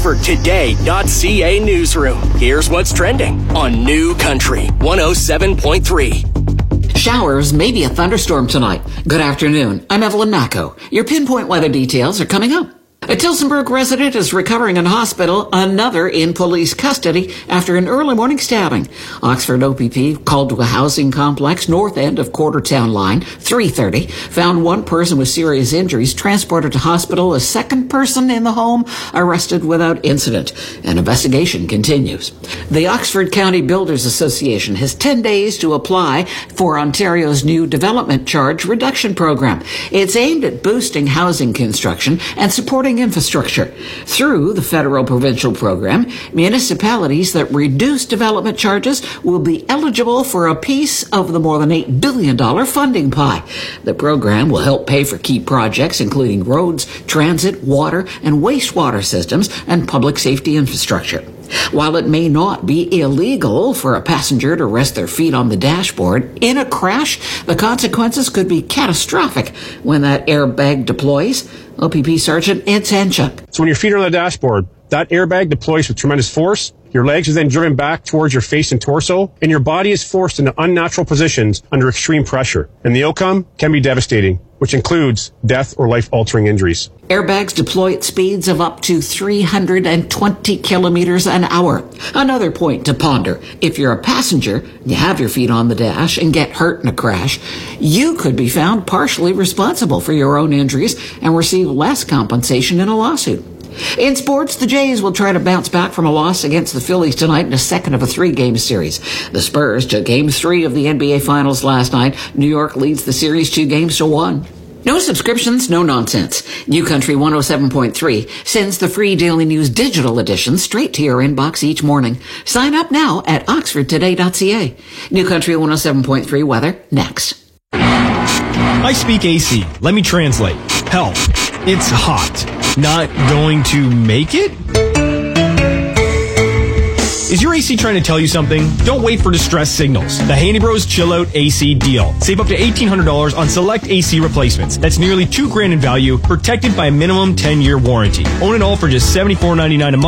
OxfordToday.ca newsroom. Here's what's trending on New Country 107.3. Showers, maybe a thunderstorm tonight. Good afternoon. I'm Evelyn Macco. Your pinpoint weather details are coming up. A Tillsonburg resident is recovering in hospital, another in police custody after an early morning stabbing. Oxford OPP called to a housing complex north end of Quartertown Line, 3:30, found one person with serious injuries, transported to hospital, a second person in the home arrested without incident. An investigation continues. The Oxford County Builders Association has 10 days to apply for Ontario's new development charge reduction program. It's aimed at boosting housing construction and supporting infrastructure. Through the federal provincial program, municipalities that reduce development charges will be eligible for a piece of the more than $8 billion funding pie. The program will help pay for key projects including roads, transit, water, and wastewater systems, and public safety infrastructure. While it may not be illegal for a passenger to rest their feet on the dashboard, in a crash, the consequences could be catastrophic when that airbag deploys. OPP Sergeant Ed Sanchuk. So when your feet are on the dashboard, that airbag deploys with tremendous force. Your legs are then driven back towards your face and torso, and your body is forced into unnatural positions under extreme pressure. And the outcome can be devastating, which includes death or life-altering injuries. Airbags deploy at speeds of up to 320 kilometers an hour. Another point to ponder. If you're a passenger, you have your feet on the dash and get hurt in a crash, you could be found partially responsible for your own injuries and receive less compensation in a lawsuit. In sports, the Jays will try to bounce back from a loss against the Phillies tonight in a second of a 3-game series. The Spurs took Game 3 of the NBA Finals last night. New York leads the series 2-1. No subscriptions, no nonsense. New Country 107.3 sends the free Daily News digital edition straight to your inbox each morning. Sign up now at oxfordtoday.ca. New Country 107.3 weather next. I speak AC. Let me translate. Help. It's hot. Not going to make it? Is your AC trying to tell you something? Don't wait for distress signals. The Haney Bros Chill Out AC deal. Save up to $1,800 on select AC replacements. That's nearly $2,000 in value, protected by a minimum 10-year warranty. Own it all for just $74.99 a month.